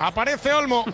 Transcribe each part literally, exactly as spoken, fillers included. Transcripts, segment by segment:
Aparece Olmo.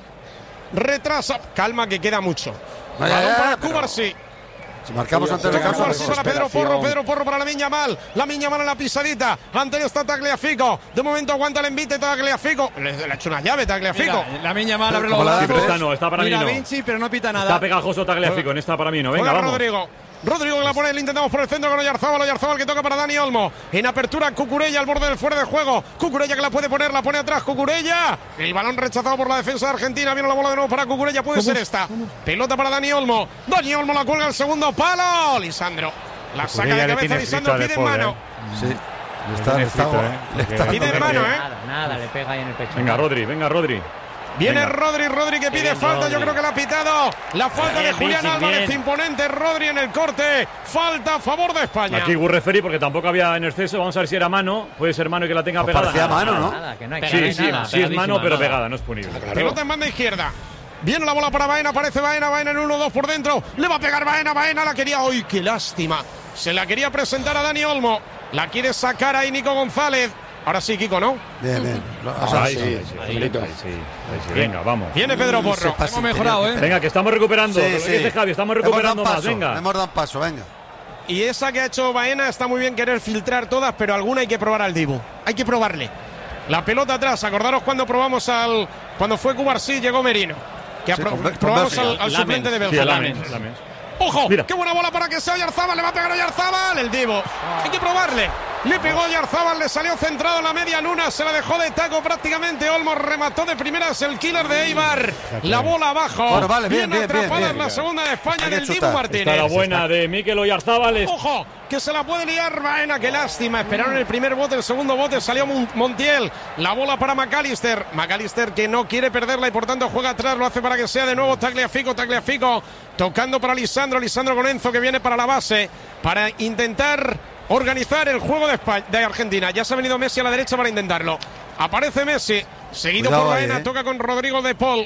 Retrasa. Calma, que queda mucho. Vaya, Balón ya, para pero... Cubarsí. Si marcamos antes de caso, para Pedro Porro, Pedro Porro para Lamine Yamal. Lamine Yamal en la pisadita. Antonio está Tagliafico. De momento aguanta el envite Tagliafico. Le, le ha hecho una llave Tagliafico. Lamine Yamal abre los Sí, brazos. pero esta no, está para mí Mira no. Vinci, pero no pita nada. Está pegajoso Tagliafico, en esta para mí no. Venga, Juega vamos. Rodrigo. Rodrigo que la pone, le intentamos por el centro con Oyarzábal. Oyarzábal que toca para Dani Olmo. En apertura Cucurella al borde del fuera de juego. Cucurella que la puede poner, la pone atrás. Cucurella. El balón rechazado por la defensa de Argentina. Viene la bola de nuevo para Cucurella. Puede ser esta. Pelota para Dani Olmo. Dani Olmo la cuelga al segundo palo. Lisandro. La saca de cabeza Lisandro. Pide en mano. Sí. Le está, le está, le está pide en mano, ¿eh? Nada, nada, le pega ahí en el pecho. Venga, Rodri, venga, Rodri. Viene Venga. Rodri, Rodri que pide Bien, falta, Rodri. yo creo que la ha pitado. La falta Bien, de Julián Vinci, Álvarez, bien. imponente. Rodri en el corte. Falta a favor de España. Aquí Gur referí porque tampoco había en exceso. Vamos a ver si era mano. Puede ser mano y que la tenga Pues pegada. parecía Nada. mano, ¿no? Nada, que no hay Sí, que sí, nada, sí es mano, pegadísima, pero nada. pegada, no es punible. Pelota en banda izquierda. Viene la bola para Baena, aparece Baena, Baena en uno dos por dentro. Le va a pegar Baena, Baena la quería. ¡Uy, qué lástima! Se la quería presentar a Dani Olmo. La quiere sacar ahí Nico González. Ahora sí, Kiko, ¿no? Bien, bien. Ah, O sea, ahí, sí. sí, ahí, sí, ahí, sí, ahí, sí, ahí, sí. Venga, vamos. Viene Pedro Porro. Se pasa, Hemos mejorado, tenía que- ¿eh? Venga, que estamos recuperando. Sí, Lo que sí. dice Javi, estamos Hemos dado recuperando un más. paso, Venga. Hemos dado un paso, venga. Y esa que ha hecho Baena está muy bien querer filtrar todas, pero alguna hay que probar al Dibu. Hay que probarle. La pelota atrás. Acordaros cuando probamos al. Cuando fue Cubarsí, llegó Merino. Que Sí, apro- con Be- con probamos al, Bélgica. al suplente de Sí, Bélgica. el Lamens, el Lamens. ¡Ojo! Mira. ¡Qué buena bola para que sea Oyarzábal! ¡Le va a pegar Oyarzábal! El Divo. Hay que probarle. Le pegó Oyarzábal, le salió centrado en la media luna, se la dejó de taco prácticamente. Olmo remató de primeras el killer de Eibar. La bola abajo. Bueno, vale, bien, bien, atrapada bien, en bien. la segunda de España Hay que del Dibu chutar. Martínez. Está la buena de Mikel Oyarzábal. es- ¡Ojo! Que se la puede liar Baena, qué lástima. Esperaron el primer bote, el segundo bote salió Mon- Montiel. La bola para McAllister. McAllister que no quiere perderla y por tanto juega atrás. Lo hace para que sea de nuevo Tagliafico. Tagliafico tocando para Lisandro. Lisandro con Enzo que viene para la base para intentar organizar el juego de, España, de Argentina. Ya se ha venido Messi a la derecha para intentarlo. Aparece Messi, seguido Cuidado por ahí, Baena. eh. Toca con Rodrigo de Paul.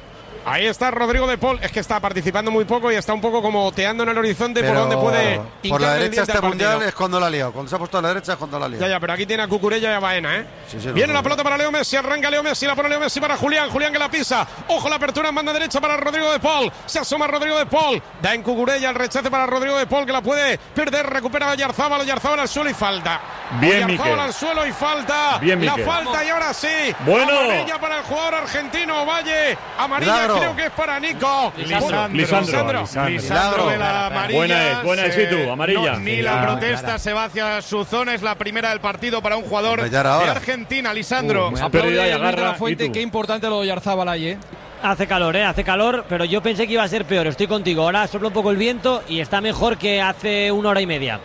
Ahí está Rodrigo de Paul. Es que está participando muy poco y está un poco como oteando en el horizonte por Pero donde puede por hincar la el derecha diente este al mundial partido. es cuando la ha liado. Cuando se ha puesto a la derecha es cuando la ha liado. Ya, ya, pero aquí tiene a Cucurella y a Baena, ¿eh? Sí, sí, lo Viene sé. la pelota para Leo Messi, arranca Leo Messi, la pone Leo Messi para Julián, Julián que la pisa. Ojo la apertura en banda derecha para Rodrigo de Paul. Se asoma Rodrigo de Paul. Da en Cucurella el rechace para Rodrigo de Paul que la puede perder. Recupera a Oyarzábal, Oyarzábal al suelo y falta. Bien, Oyarzábal Miquel. al suelo y falta. Bien, la Miquel. falta y ahora sí. Bueno. Amarilla para el jugador argentino Valle. Amarilla Milagro. creo que es para Nico. Lisandro. Lisandro. Lisandro. Lisandro de la amarilla. Buena es, buena es, se- sí tú, amarilla. no, ni Sí, la clara, protesta clara. se va hacia su zona. Es la primera del partido para un jugador Hombre, ya era de hora. Argentina, Lisandro. Ha perdido y Aplaude Luis de agarra, la y Fuente, tú. qué importante lo de Oyarzábal ahí, ¿eh? Hace calor, ¿eh? Hace calor, pero yo pensé que iba a ser peor. Estoy contigo. Ahora sopla un poco el viento y está mejor que hace una hora y media.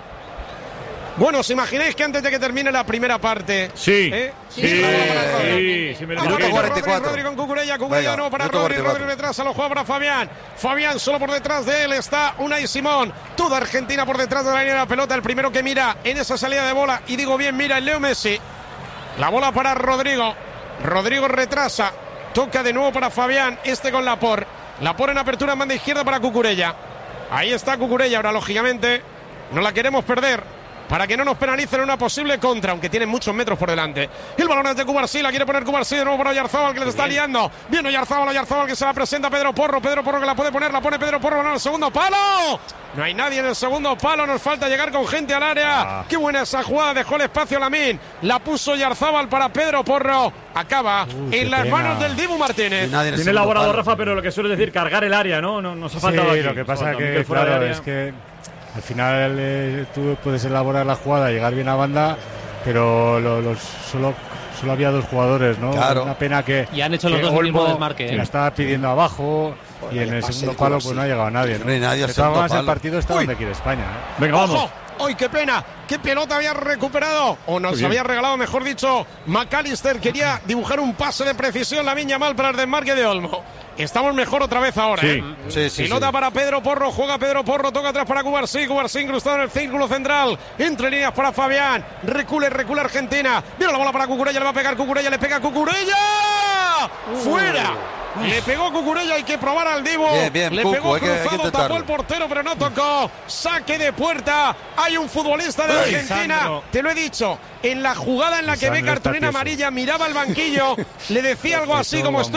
Bueno, ¿os imagináis que antes de que termine la primera parte? Sí, ¿eh? sí, Y la bola para sí, Rodri. sí, me lo Vamos Minuto con cuarenta y Rodri, cuatro. Rodri con Cucurella, Cucurella Venga, no para minuto Rodri, cuarenta y Rodri cuatro. detrás, se lo juega para Fabián. Fabián solo por detrás de él está Unai Simón. Toda Argentina por detrás de la línea de la pelota. El primero que mira en esa salida de bola, y digo bien, mira el Leo Messi. La bola para Rodrigo. Rodrigo retrasa. Toca de nuevo para Fabián. Este con Laporte. Laporte en apertura en banda izquierda para Cucurella. Ahí está Cucurella. Ahora, lógicamente, no la queremos perder para que no nos penalicen una posible contra, aunque tienen muchos metros por delante. El balón es de Cubarsí, la quiere poner Cubarsí de nuevo para Oyarzábal, que le está liando. Viene Oyarzábal, Oyarzábal que se la presenta a Pedro Porro. Pedro Porro que la puede poner, la pone Pedro Porro, balón al segundo palo. No hay nadie en el segundo palo, nos falta llegar con gente al área. Ah. Qué buena esa jugada, dejó el espacio a Lamine. La puso Oyarzábal para Pedro Porro. Acaba Uh, qué en las pena. manos del Dibu Y Martínez. nadie en el Tiene segundo elaborado palo. Rafa, pero lo que suele decir, cargar el área, ¿no? No nos ha Sí, faltado aquí. lo que pasa Falta que, Miquel fuera de claro, área. es que al final eh, tú puedes elaborar la jugada, llegar bien a banda, pero lo- los, solo, solo había dos jugadores, ¿no? Claro. Una pena que, Y han hecho los que dos el mismo Olmo desmarque, ¿eh? la estaba pidiendo abajo y en el pase segundo el palo Cubarsí. pues no ha llegado nadie, ¿no? No hay nadie al De todas segundo formas, el palo. partido está Uy. donde quiere España, ¿eh? Venga, vamos. ¡Ojo! ¡Ay, qué pena! ¡Qué pelota había recuperado! O nos bien. había regalado, mejor dicho, McAllister. Quería dibujar un pase de precisión, Lamine Yamal para el desmarque de Olmo. Estamos mejor otra vez ahora, Sí. ¿eh? Sí, sí, Pelota sí. para Pedro Porro, juega Pedro Porro, toca atrás para Cubarsí, Cubarsí incrustado en el círculo central, entre líneas para Fabián, recule, recule Argentina, viene la bola para Cucurella, le va a pegar Cucurella, le pega Cucurella, ¡fuera! Le pegó Cucurella, hay que probar al Dibu. Bien, bien, le Cucu, pegó hay que- hay que cruzado, intentarlo. tapó el portero, pero no tocó. Saque de puerta. Hay un futbolista de Ay, Argentina. Lisandro. Te lo he dicho. En la jugada en la que ve Lisandro está cartulina tieso. amarilla, miraba al banquillo, le decía algo así como estoy